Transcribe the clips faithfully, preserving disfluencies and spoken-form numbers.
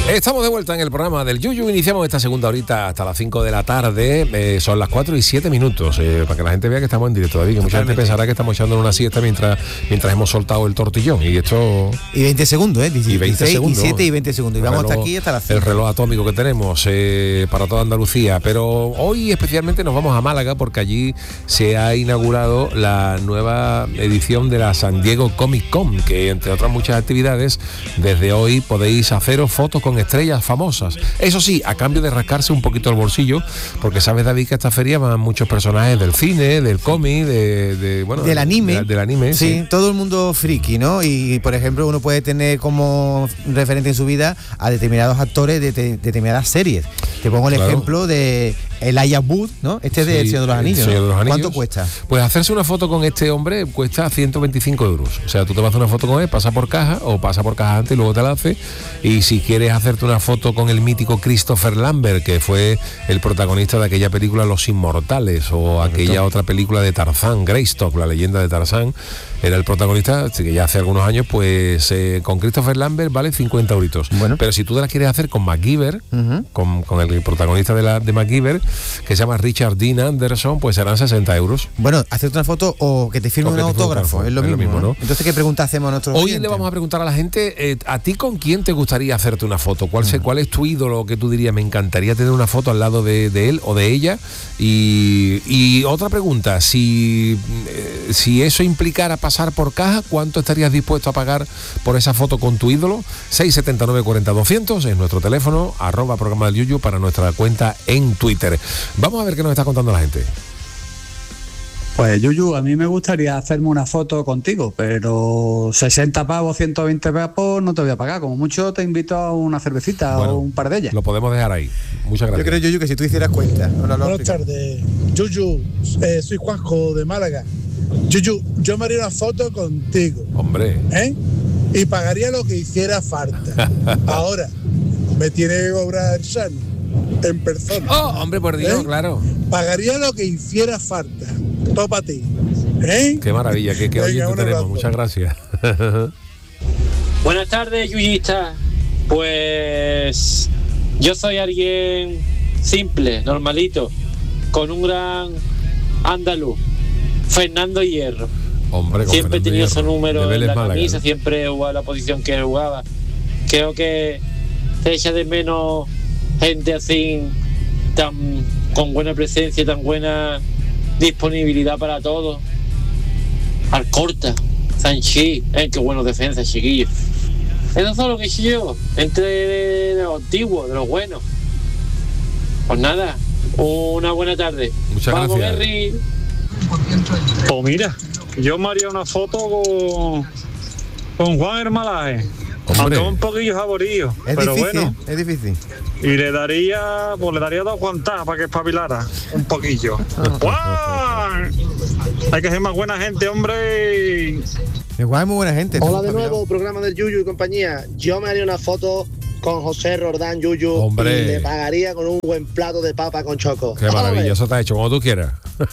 Estamos de vuelta en el programa del Yuyu. Iniciamos esta segunda horita hasta las cinco de la tarde. Eh, son las cuatro y siete minutos. Eh, para que la gente vea que estamos en directo, David. Que mucha gente pensará que estamos echando una siesta mientras mientras hemos soltado el tortillón. Y esto. Y veinte segundos, ¿eh? Y veinte segundos. diecisiete y veinte segundos. Y vamos reloj, hasta aquí hasta las cinco. El reloj atómico que tenemos eh, para toda Andalucía. Pero hoy especialmente nos vamos a Málaga porque allí se ha inaugurado la nueva edición de la San Diego Comic Con, que entre otras muchas actividades, desde hoy podéis haceros fotos con estrellas famosas. Eso sí, a cambio de rascarse un poquito el bolsillo, porque sabes, David, que a esta feria van muchos personajes del cine, del cómic, de, de bueno, del anime, de, del anime, sí, sí, todo el mundo friki, ¿no? Y por ejemplo, uno puede tener como referente en su vida a determinados actores de, de, de determinadas series. Te pongo el claro. ejemplo de Elijah Wood, ¿no? Este es sí, del Señor de los Anillos. Señor de los Anillos. ¿Cuánto cuesta? Pues hacerse una foto con este hombre cuesta ciento veinticinco euros. O sea, tú te vas a hacer una foto con él, pasa por caja o pasa por caja antes y luego te la hace. Y si quieres hacerte una foto con el mítico Christopher Lambert, que fue el protagonista de aquella película Los Inmortales, o aquella otra película de Tarzán, Greystock, la leyenda de Tarzán, era el protagonista, que ya hace algunos años, pues eh, con Christopher Lambert vale cincuenta euritos. Bueno. Pero si tú te la quieres hacer con MacGyver, uh-huh. con, con el protagonista de, la, de MacGyver, que se llama Richard Dean Anderson, pues serán sesenta euros. Bueno, hacerte una foto o que te firme un autógrafo, es lo mismo, es lo mismo, ¿no? Entonces, ¿qué pregunta hacemos a nuestros Hoy clientes? Le vamos a preguntar a la gente, eh, ¿a ti con quién te gustaría hacerte una foto? ¿Cuál, uh-huh. se, ¿Cuál es tu ídolo que tú dirías, me encantaría tener una foto al lado de, de él o de ella? Y, y otra pregunta, si, eh, si eso implicara pasar por caja, ¿cuánto estarías dispuesto a pagar por esa foto con tu ídolo? seis siete nueve cuatro cero doscientos es nuestro teléfono, arroba programa del Yuyu para nuestra cuenta en Twitter. Vamos a ver qué nos está contando la gente. Pues Yuyu, a mí me gustaría hacerme una foto contigo, pero sesenta pavos, ciento veinte pavos no te voy a pagar. Como mucho te invito a una cervecita bueno, o un par de ellas. Lo podemos dejar ahí. Muchas gracias. Yo creo, Yuyu, que si tú hicieras cuenta. No, no, no, Buenas tardes. Yuyu, eh, soy Juanjo de Málaga. Yuyu, yo me haría una foto contigo. Hombre. ¿Eh? Y pagaría lo que hiciera falta. Ahora, me tiene que cobrar San en persona. Oh, hombre, por Dios, ¿eh? Claro. Pagaría lo que hiciera falta. Todo para ti. ¿Eh? Qué maravilla, qué, qué oyente tenemos. Abrazo. Muchas gracias. Buenas tardes, yuyistas. Pues yo soy alguien simple, normalito, con un gran andaluz, Fernando Hierro. Hombre, con siempre he tenido Fernando su número en la Málaga, camisa, ¿no? siempre he jugado la posición que él jugaba. Creo que se echa de menos gente así, tan con buena presencia, tan buena disponibilidad para todo. Alcorta, Sanchi, eh, qué buenos defensas, chiquillos. Eso es todo lo que hice yo, entre de, de los antiguos, de los buenos. Pues nada, una buena tarde. Muchas Vamos, gracias. Berry. Pues mira, yo me haría una foto con, con Juan Hermalaje. Aunque un poquillo jaborillo, es pero difícil, bueno. Es difícil. Y le daría, pues le daría dos guantadas para que espabilara un poquillo. ¡Guau! Hay que ser más buena gente, hombre. El Juan es muy buena gente. Hola de nuevo, programa del Yuyu y compañía. Yo me haría una foto con José Roldán Yuyu. Hombre. Y le pagaría con un buen plato de papa con choco. Qué maravilla, eso está hecho como tú quieras.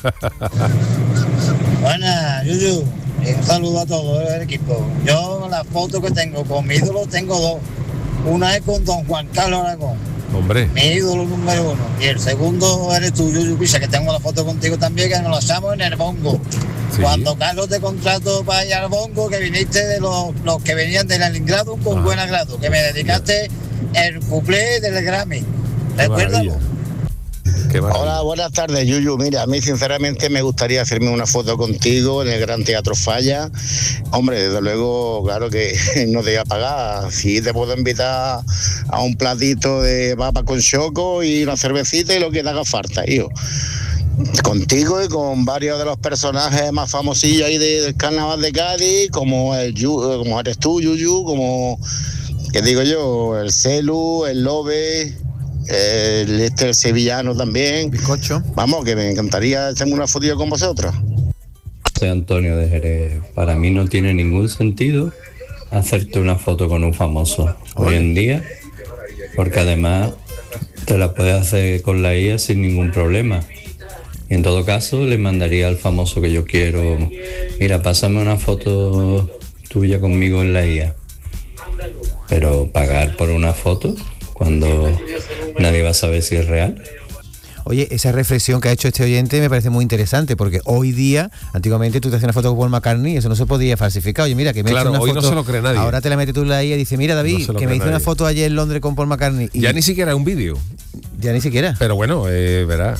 Buenas, Yuyu. Un saludo a todo el equipo. Yo la foto que tengo con mi ídolo tengo dos. Una es con don Juan Carlos Aragón. Hombre. Mi ídolo número uno. Y el segundo eres tú, Yuyu Pisa, que tengo la foto contigo también, que nos la echamos en el bongo. Sí. Cuando Carlos te contrató para ir al bongo, que viniste de los, los que venían de Leningrado con ah. buen agrado, que me dedicaste el cuplé del Grammy. Recuérdalo. Hola, buenas tardes, Yuyu. Mira, a mí sinceramente me gustaría hacerme una foto contigo en el Gran Teatro Falla. Hombre, desde luego, claro que no te voy a pagar. Sí te puedo invitar a un platito de papa con choco y una cervecita y lo que te haga falta, hijo. Contigo y con varios de los personajes más famosillos ahí de, del Carnaval de Cádiz, como el como eres tú, Yuyu, como, ¿qué digo yo? El Celu, el Lobe... El, este el sevillano también. Bizcocho. Vamos, que me encantaría echarme una fotito con vosotros. Soy Antonio de Jerez. Para mí no tiene ningún sentido hacerte una foto con un famoso hoy en día, porque además te la puedes hacer con la I A sin ningún problema. Y en todo caso le mandaría al famoso que yo quiero, mira, pásame una foto tuya conmigo en la I A. Pero pagar por una foto, cuando nadie va a saber si es real. Oye, esa reflexión que ha hecho este oyente me parece muy interesante, porque hoy día, antiguamente tú te hacías una foto con Paul McCartney y eso no se podía falsificar. Oye, mira, que me claro, he hecho una hoy foto, no se lo cree nadie. Ahora te la metes tú ahí y dice, mira, David, no que me hice una foto ayer en Londres con Paul McCartney. Y ya ni siquiera un vídeo. Ya ni siquiera. Pero bueno, eh, verá.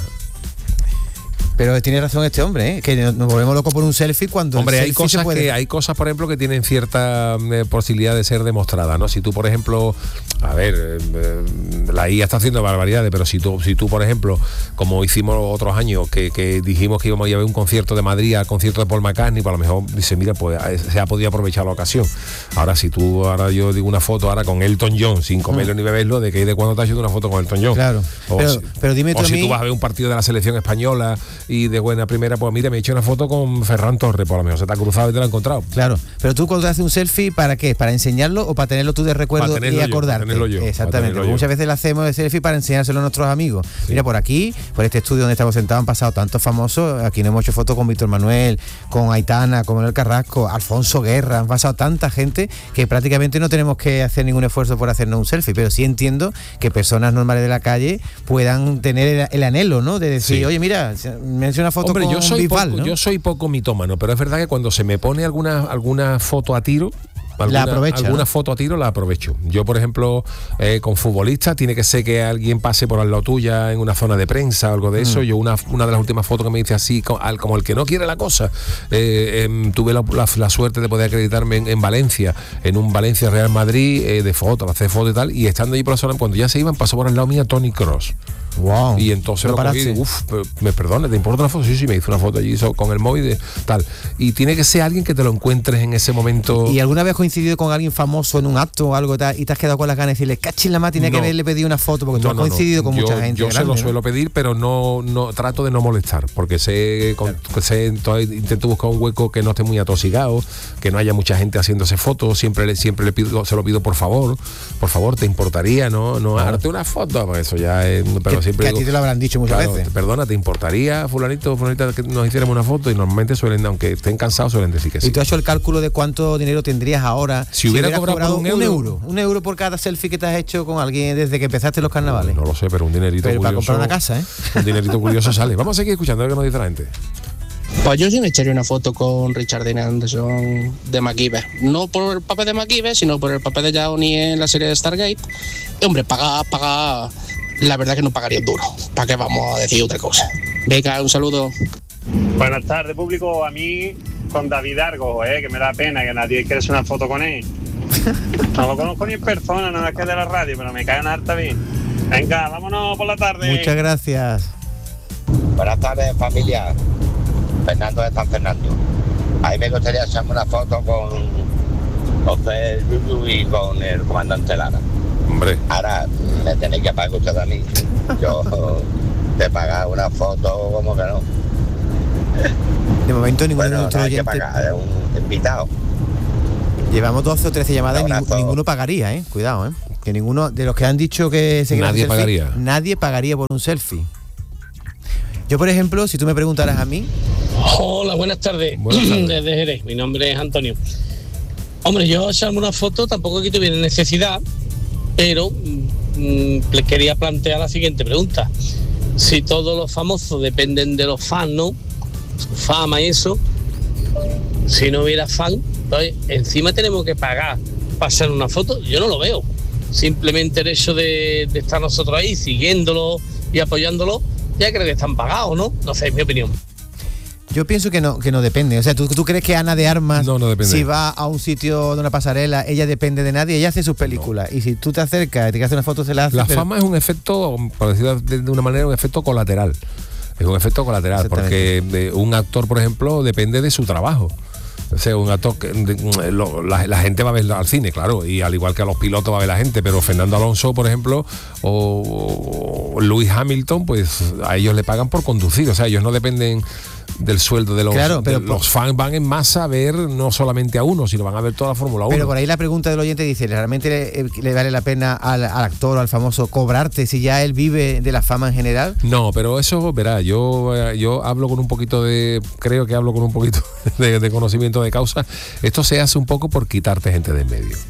Pero tiene razón este hombre, ¿eh? Que nos volvemos locos por un selfie cuando hombre el hay selfie cosas se puede... que hay cosas por ejemplo que tienen cierta eh, posibilidad de ser demostradas, ¿no? Si tú por ejemplo, a ver, eh, la I A está haciendo barbaridades, pero si tú si tú por ejemplo, como hicimos otros años que, que dijimos que íbamos a ir a ver un concierto de Madrid al concierto de Paul McCartney, pues a lo mejor dice, mira, pues se ha podido aprovechar la ocasión. Ahora si tú ahora yo digo una foto ahora con Elton John sin comerlo mm. ni beberlo, de que de cuándo te has hecho una foto con Elton John. Claro. O pero, si, pero dime tú o a si mí... tú vas a ver un partido de la selección española y de buena primera, pues mira, me he hecho una foto con Ferran Torres, por lo menos se te ha cruzado y te lo ha encontrado. Claro, pero tú cuando haces un selfie, ¿para qué? ¿Para enseñarlo o para tenerlo tú de recuerdo y acordarte? Yo, yo, exactamente, muchas veces lo hacemos de selfie para enseñárselo a nuestros amigos. Sí. Mira, por aquí, por este estudio donde estamos sentados han pasado tantos famosos, aquí nos hemos hecho fotos con Víctor Manuel, con Aitana, con Manuel Carrasco, Alfonso Guerra, han pasado tanta gente que prácticamente no tenemos que hacer ningún esfuerzo por hacernos un selfie, pero sí entiendo que personas normales de la calle puedan tener el, el anhelo, ¿no? De decir, sí. Oye, mira, me he hecho una foto Hombre, con yo soy Bisbal, poco, ¿no? Yo soy poco mitómano, pero es verdad que cuando se me pone alguna, alguna foto a tiro, alguna, la aprovecha, alguna ¿no? foto a tiro la aprovecho. Yo, por ejemplo, eh, con futbolistas, tiene que ser que alguien pase por al lado tuya en una zona de prensa o algo de eso. Mm. Yo una, una de las últimas fotos que me hice así, como el que no quiere la cosa, eh, eh, tuve la, la, la suerte de poder acreditarme en, en Valencia, en un Valencia Real Madrid, eh, de fotos, hacer fotos y tal, y estando allí por la zona, cuando ya se iban, pasó por al lado mía Tony Kroos. Wow. Y entonces lo cogí y digo, uff, me perdone, ¿te importa una foto? Sí, sí, me hizo una foto allí con el móvil de tal. Y tiene que ser alguien que te lo encuentres en ese momento. ¿Y alguna vez has coincidido con alguien famoso en un acto o algo tal, y te has quedado con las ganas de decirle, cachis la más, tenía no. que haberle pedido una foto? Porque tú no, has coincidido no, no. con yo, mucha gente. Yo grande, se lo ¿no? suelo pedir, pero no, no trato de no molestar, porque sé, con, sé entonces intento buscar un hueco que no esté muy atosigado, que no haya mucha gente haciéndose fotos. Siempre, siempre le pido, se lo pido por favor, por favor, ¿te importaría no, no ah. darte una foto? Pues eso ya es, pero que, siempre que digo, a ti te lo habrán dicho muchas claro, veces. Perdona, ¿te importaría, fulanito, fulanita, que nos hiciéramos una foto? Y normalmente suelen, aunque estén cansados, suelen decir que sí. ¿Y tú has hecho el cálculo de cuánto dinero tendrías ahora si, si hubiera cobrado, cobrado un, euro, un euro? Un euro por cada selfie que te has hecho con alguien desde que empezaste los carnavales. No, no lo sé, pero un dinerito pero curioso. Para comprar una casa, ¿eh? Un dinerito curioso sale. Vamos a seguir escuchando a ver qué nos dice la gente. Pues yo sí me echaría una foto con Richard Dean Anderson de MacGyver. No por el papel de MacGyver, sino por el papel de Downey en la serie de Stargate. Y, hombre, pagar, pagar, la verdad que no pagaría duro. ¿Para qué vamos a decir otra cosa? Venga, un saludo. Buenas tardes, público. A mí, con David Argo, eh, que me da pena que nadie quiere hacer una foto con él. No lo conozco ni en persona, nada más que de la radio, pero me caen harta bien. Venga, vámonos por la tarde. Muchas gracias. Buenas tardes, familia. Fernando de San Fernando. A mí me gustaría hacerme una foto con José Yuyu y con el comandante Lara. Hombre. Ahora me tenéis que pagar usted a mí. Yo te pagar una foto como que no. De momento ninguno bueno, de nuestros no hay oyentes... que pagar, es un invitado. Llevamos doce o trece llamadas y ning- ninguno pagaría, ¿eh? Cuidado, ¿eh? Que ninguno de los que han dicho que se nadie selfie, pagaría. Nadie pagaría por un selfie. Yo, por ejemplo, si tú me preguntaras a mí... Hola, buenas tardes. Buenas tardes. Desde Jerez, mi nombre es Antonio. Hombre, yo echarme una foto tampoco aquí tuviera necesidad, pero mmm, le quería plantear la siguiente pregunta. Si todos los famosos dependen de los fans, ¿no? Su fama y eso, si no hubiera fan, pues encima tenemos que pagar para hacer una foto. Yo no lo veo. Simplemente el hecho de, de estar nosotros ahí siguiéndolo y apoyándolo, ya creo que están pagados, ¿no? No sé, es mi opinión. Yo pienso que no, que no depende. O sea, ¿tú, ¿tú crees que Ana de Armas, no, no si va a un sitio de una pasarela, ella depende de nadie? Ella hace sus películas. No. Y si tú te acercas y te haces una foto, se la hace. La pero... fama es un efecto, por decirlo de una manera, un efecto colateral. Es un efecto colateral, porque de, un actor, por ejemplo, depende de su trabajo. O sea, un actor que de, lo, la, la gente va a ver al cine, claro, y al igual que a los pilotos va a ver la gente, pero Fernando Alonso, por ejemplo, o, o Lewis Hamilton, pues a ellos le pagan por conducir. O sea, ellos no dependen del sueldo de los, claro, pero de, por... los fans van en masa a ver no solamente a uno, sino van a ver toda la Fórmula uno. Pero por ahí la pregunta del oyente dice, ¿realmente le, le vale la pena al, al actor o al famoso cobrarte si ya él vive de la fama en general? No, pero eso, verá, yo, yo hablo con un poquito de, creo que hablo con un poquito de, de conocimiento de causa. Esto se hace un poco por quitarte gente de en medio.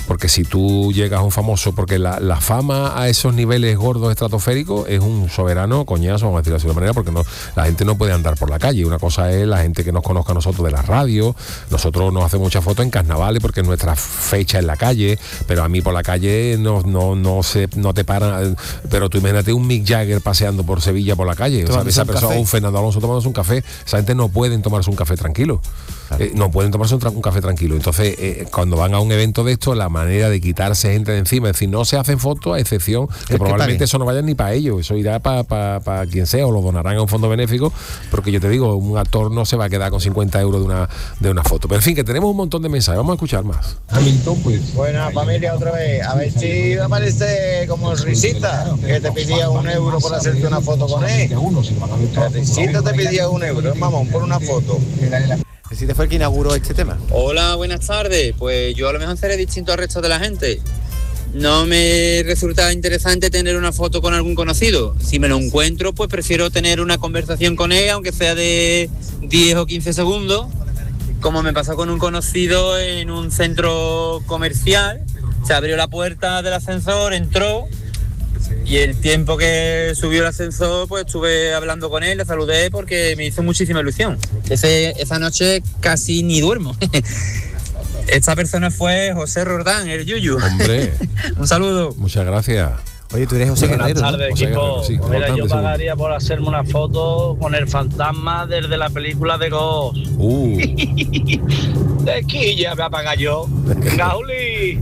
porque si tú llegas a un famoso, porque la, la fama a esos niveles gordos estratosféricos es un soberano coñazo, vamos a decirlo así de manera, porque no, la gente no puede andar por la calle. Una cosa es la gente que nos conozca a nosotros de la radio, nosotros nos hacemos muchas fotos en carnavales porque es nuestra fecha en la calle, pero a mí por la calle no, no, no, se, no te paran. Pero tú imagínate un Mick Jagger paseando por Sevilla por la calle, o sea, esa un persona, un Fernando Alonso tomándose un café, esa gente no pueden tomarse un café tranquilo. Claro. Eh, no pueden tomarse un, tra- un café tranquilo. Entonces, eh, cuando van a un evento de esto, la manera de quitarse gente de encima, es decir, no se hacen fotos, a excepción que es probablemente que eso no vaya ni para ellos, eso irá para pa, pa quien sea, o lo donarán a un fondo benéfico, porque yo te digo, un actor no se va a quedar con cincuenta euros de una, de una foto. Pero en fin, que tenemos un montón de mensajes, vamos a escuchar más. Buena familia, otra vez, a ver si me aparece como Risita, que te pedía un euro por hacerte una foto con él. Risita te pedía un euro, vamos, por una foto. Si te fue el que inauguró este tema. Hola, buenas tardes. Pues yo a lo mejor seré distinto al resto de la gente. No me resulta interesante tener una foto con algún conocido. Si me lo encuentro, pues prefiero tener una conversación con él, aunque sea de diez o quince segundos, como me pasó con un conocido en un centro comercial. Se abrió la puerta del ascensor, entró, y el tiempo que subió el ascensor, pues estuve hablando con él, le saludé porque me hizo muchísima ilusión. Ese, esa noche casi ni duermo. Esta persona fue José Roldán, el Yuyu. Hombre. Un saludo. Muchas gracias. Oye, tú eres José Guerrero. Buenas tardes, ¿no? equipo. José Guerrero, sí, Mira, yo seguro. pagaría por hacerme una foto con el fantasma desde la película de Ghost. Uh. De quilla me apaga yo. Gauli.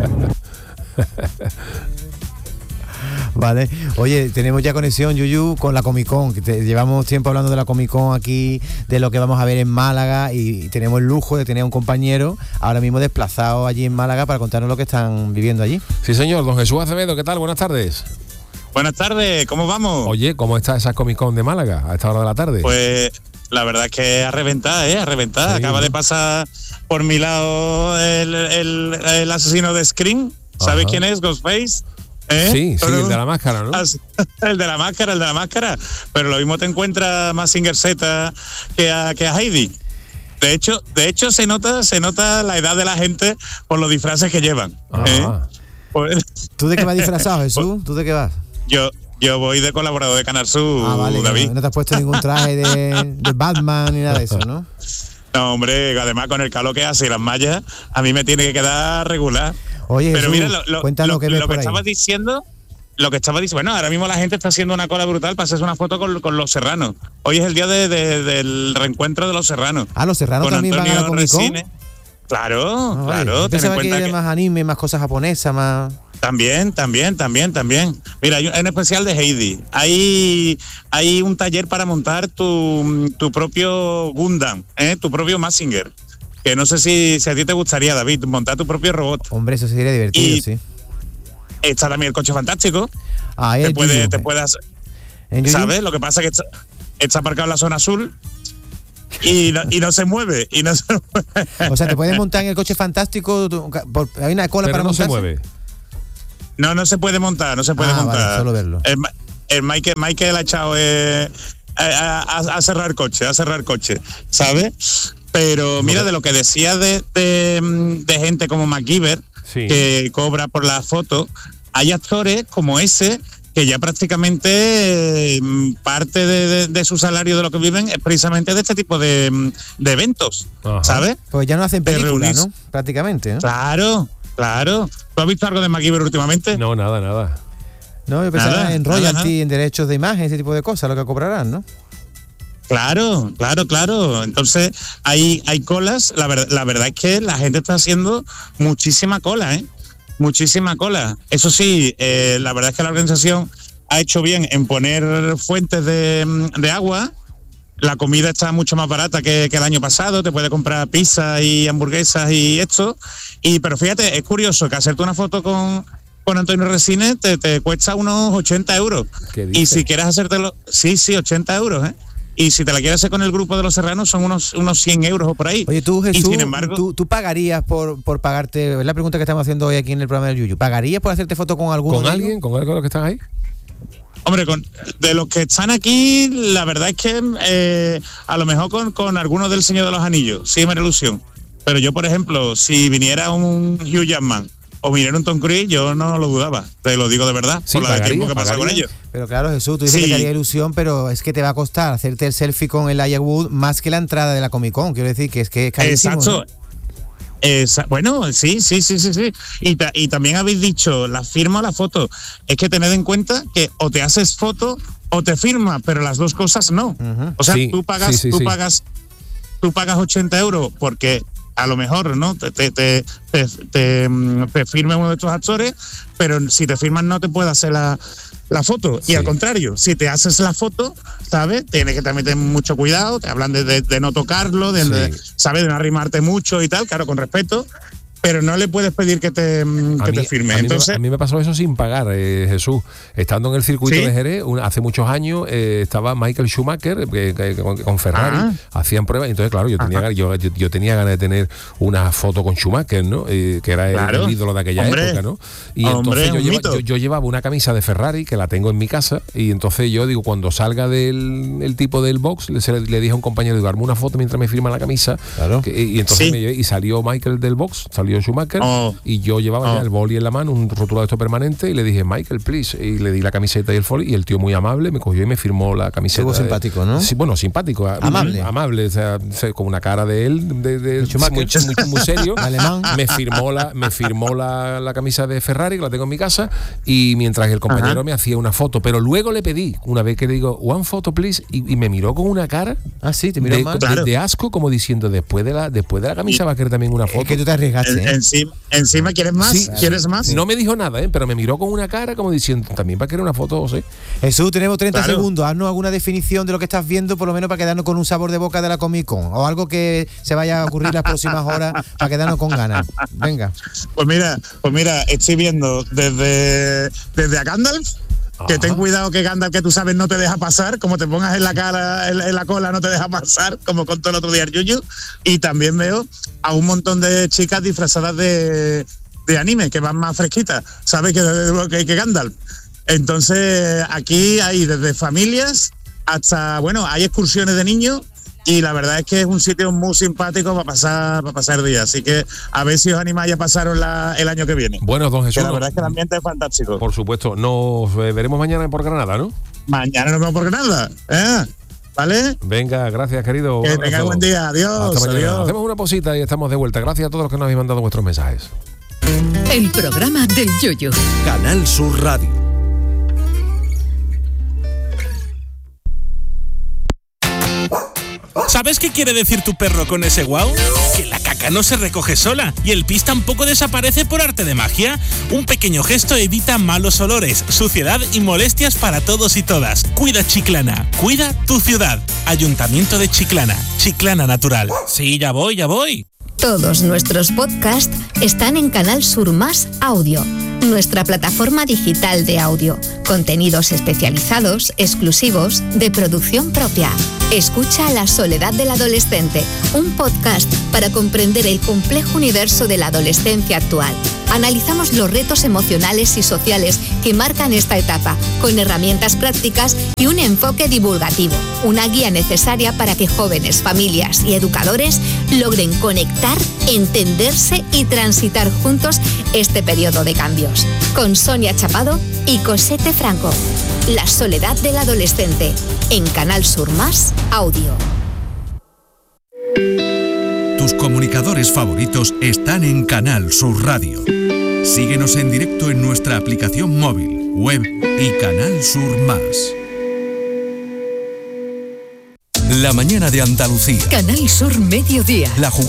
Vale, oye, tenemos ya conexión, Yuyu, con la Comic Con, que te, llevamos tiempo hablando de la Comic Con aquí, de lo que vamos a ver en Málaga, y tenemos el lujo de tener a un compañero ahora mismo desplazado allí en Málaga para contarnos lo que están viviendo allí. Sí, señor, don Jesús Acevedo, ¿qué tal? Buenas tardes. Buenas tardes, ¿cómo vamos? Oye, ¿cómo está esa Comic Con de Málaga a esta hora de la tarde? Pues la verdad es que a reventar, ¿eh? A reventar. Sí, Acaba ¿no? de pasar por mi lado el, el, el asesino de Scream. ¿Sabes quién es? Ghostface. ¿Eh? Sí, sí, el de la máscara, ¿no? El de la máscara, el de la máscara. Pero lo mismo te encuentras más Mazinger Z que a, que a Heidi. De hecho, de hecho se nota, se nota la edad de la gente por los disfraces que llevan. ¿eh? Pues, ¿Tú de qué vas disfrazado, Jesús? ¿Tú de qué vas? Yo, yo voy de colaborador de Canal Sur, ah, vale, David. No, no te has puesto ningún traje de, de Batman ni nada de eso, ¿no? No, hombre, además con el calor que hace y las mallas, a mí me tiene que quedar regular. Oye, pero Jesús, mira, lo, lo, cuéntanos lo, qué ves lo por que ahí. estabas diciendo, lo que estabas diciendo, bueno, ahora mismo la gente está haciendo una cola brutal para hacerse una foto con, con los Serranos. Hoy es el día de, de, del reencuentro de los Serranos. Ah, los Serranos con también Antonio van a la Comic Con. Resines. Claro, ah, claro. Vale. Ten en cuenta que que más anime, más cosas japonesas, más. También, también, también, también. Mira, hay un especial de Heidi. Hay, hay un taller para montar tu, tu propio Gundam, ¿eh? Tu propio Mazinger. Que no sé si, si a ti te gustaría, David, montar tu propio robot. Hombre, eso sería divertido, y sí. Está también el coche fantástico. Ah, te el puede, Yuyu. te puedas, ¿sabes? Lo que pasa es que está, está aparcado en la zona azul y no, y no se mueve. Y no se mueve. O sea, te puedes montar en el coche fantástico. Tú, por, hay una cola pero para no montarse. se mueve. No, no se puede montar, no se puede ah, montar. Vale, solo verlo. El, el Michael, Michael ha echado eh, a, a, a cerrar coche, a cerrar coche, ¿sabes? Pero mira, de lo que decía de, de, de gente como MacGyver, sí, que cobra por la foto, hay actores como ese que ya prácticamente eh, parte de, de, de su salario de lo que viven es precisamente de este tipo de, de eventos. Ajá. ¿Sabes? Pues ya no hacen películas, ¿no? Prácticamente, ¿no? Claro, claro. ¿Tú has visto algo de MacGyver últimamente? No, nada, nada. No, yo pensaba en royalty, en derechos de imagen, ese tipo de cosas, lo que cobrarán, ¿no? Claro, claro, claro. Entonces, hay, hay colas. La, ver, la verdad es que la gente está haciendo muchísima cola, ¿eh? Muchísima cola. Eso sí, eh, la verdad es que la organización ha hecho bien en poner fuentes de, de agua. La comida está mucho más barata que, que el año pasado. Te puedes comprar pizza y hamburguesas y esto. Y, pero fíjate, es curioso que hacerte una foto con, con Antonio Resines te, te cuesta unos ochenta euros. Y si quieres hacértelo, sí, sí, ochenta euros, ¿eh? Y si te la quieres hacer con el grupo de los Serranos son unos, unos cien euros o por ahí. Oye, tú, Jesús, y sin embargo, ¿tú, tú pagarías por, por pagarte? Es la pregunta que estamos haciendo hoy aquí en el programa del Yuyu. ¿Pagarías por hacerte foto con alguno? ¿Con alguien? ¿Con alguien de los que están ahí? Hombre, con, de los que están aquí, la verdad es que eh, a lo mejor con, con algunos del Señor de los Anillos, sí me da ilusión. Pero yo, por ejemplo, si viniera un Hugh Jackman o vinieron Tom Cruise, yo no lo dudaba, te lo digo de verdad, sí, por la de tiempo que pasa pagaría. con ellos. Pero claro, Jesús, tú dices Sí. que te haría ilusión, pero es que te va a costar hacerte el selfie con el Elijah Wood más que la entrada de la Comic Con. Quiero decir que es que es carísimo, Exacto. ¿no? Esa- bueno, sí, sí, sí, sí, sí. Y, ta- y también habéis dicho la firma o la foto. Es que tened en cuenta que o te haces foto o te firma, pero las dos cosas no. O sea, Sí, tú pagas, sí, sí, tú sí. pagas, tú pagas ochenta euros porque a lo mejor, ¿no? Te, te, te, te, te, mm, te firme uno de estos actores, pero si te firman no te puede hacer la, la foto. Sí. Y al contrario, si te haces la foto, ¿sabes? Tienes que también tener mucho cuidado, te hablan de, de, de no tocarlo, de, Sí. de, ¿sabes? De no arrimarte mucho y tal, claro, con respeto, pero no le puedes pedir que te, mm, A que mí, te firme. a mí me- Entonces, a mí me pasó eso sin pagar, eh, Jesús. Estando en el circuito ¿Sí? de Jerez, un- hace muchos años eh, estaba Michael Schumacher eh, que- que con, con Ferrari, Ah. hacían pruebas. Y entonces, claro, yo tenía, Ajá. yo, yo, yo tenía ganas de tener una foto con Schumacher, ¿no? Eh, que era el- Claro. el ídolo de aquella Hombre. época, ¿no? Y Hombre, entonces yo, un lleva- mito. yo, yo llevaba una camisa de Ferrari que la tengo en mi casa. Y entonces yo digo, cuando salga del el tipo del box, le, se le, le dije a un compañero, digo, arme una foto mientras me firma la camisa. Claro. Que- y entonces Sí. me llevé- y salió Michael del box, salió Schumacher. Oh. Y yo llevaba Oh. ya el boli en la mano, un rotulado esto permanente, y le dije, Michael, please. Y le di la camiseta y el folio, y el tío muy amable me cogió y me firmó la camiseta. Estuvo simpático, ¿no? Sí, bueno, simpático. a- Amable. Amable, o sea, se- con una cara de él, de, de- Schumacher. muy, muy- muy serio. Alemán. Me firmó la, me firmó la, la camisa de Ferrari, que la tengo en mi casa, y mientras el compañero Ajá. me hacía una foto, pero luego le pedí, una vez que le digo, one photo, please, y, y me miró con una cara Ah, sí, te miró de, mal. de- Claro. de asco, como diciendo, después de la, después de la camisa va a querer también una foto. Es que tú te arriesgaste, en- ¿eh? encima, encima, ¿quieres más? Sí, ¿Quieres más? No me dijo nada, ¿eh? Pero me miró con una cara como diciendo, también va a querer una foto, José. Jesús, tenemos treinta Claro. segundos. Haznos alguna definición de lo que estás viendo, por lo menos para quedarnos con un sabor de boca de la Comic Con. O algo que se vaya a ocurrir las próximas horas para quedarnos con ganas. Venga. Pues mira, pues mira, estoy viendo desde, desde a Gandalf, que Ajá. ten cuidado que Gandalf, que tú sabes, no te deja pasar, como te pongas en la cara, en, en la cola, no te deja pasar, como contó el otro día el Yuyu. Y también veo a un montón de chicas disfrazadas de, de anime, que van más fresquitas, ¿sabes? Que, que, que Gandalf. Entonces, aquí hay desde familias hasta, bueno, hay excursiones de niños. Y la verdad es que es un sitio muy simpático para pasar para pasar días. Así que a ver si os animáis a pasaros la- el año que viene. Bueno, don Que Jesús, la verdad es que el ambiente es fantástico. por supuesto, nos eh, veremos mañana por Granada, ¿no? Mañana nos vemos por Granada. ¿eh? ¿Vale? Venga, gracias, querido. Un Que abrazo. tengáis buen día. Adiós. Hasta mañana. Adiós. Hacemos una pausita y estamos de vuelta. Gracias a todos los que nos habéis mandado vuestros mensajes. El programa del Yoyo. Canal Sur Radio. ¿Sabes qué quiere decir tu perro con ese guau? Que la caca no se recoge sola y el pis tampoco desaparece por arte de magia. Un pequeño gesto evita malos olores, suciedad y molestias para todos y todas. Cuida Chiclana, cuida tu ciudad. Ayuntamiento de Chiclana, Chiclana Natural. Sí, ya voy, ya voy. Todos nuestros podcasts están en Canal Sur Más Audio, nuestra plataforma digital de audio. Contenidos especializados, exclusivos, de producción propia. Escucha La soledad del adolescente, un podcast para comprender el complejo universo de la adolescencia actual. Analizamos los retos emocionales y sociales que marcan esta etapa, con herramientas prácticas y un enfoque divulgativo. Una guía necesaria para que jóvenes, familias y educadores logren conectar, entenderse y transitar juntos este periodo de cambios. Con Sonia Chapado y Cosette Franco. La soledad del adolescente, en Canal Sur Más Audio. Tus comunicadores favoritos están en Canal Sur Radio. Síguenos en directo en nuestra aplicación móvil, web y Canal Sur Más. La mañana de Andalucía. Canal Sur Mediodía. La jugada